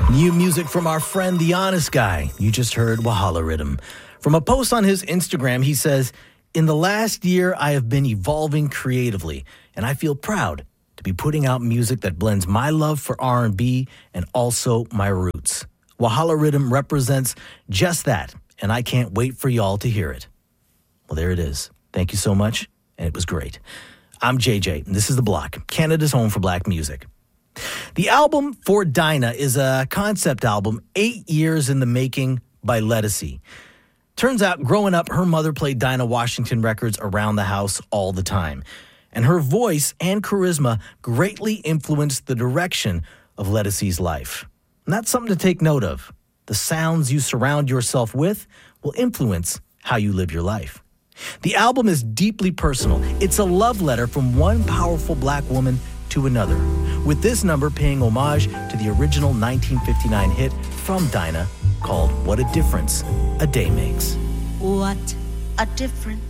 New music from our friend, The Honest Guy. You just heard Wahala Rhythm. From a post on his Instagram, he says, "In the last year, I have been evolving creatively, and I feel proud to be putting out music that blends my love for R&B and also my roots. Wahala Rhythm represents just that, and I can't wait for y'all to hear it." Well, there it is. Thank you so much, and it was great. I'm JJ, and this is The Block, Canada's home for black music. The album For Dinah is a concept album 8 years in the making by Ledisi. Turns out, growing up, her mother played Dinah Washington records around the house all the time. And her voice and charisma greatly influenced the direction of Ledisi's life. And that's something to take note of. The sounds you surround yourself with will influence how you live your life. The album is deeply personal. It's a love letter from one powerful black woman to another, with this number paying homage to the original 1959 hit from Dinah called What a Difference a Day Makes. What a difference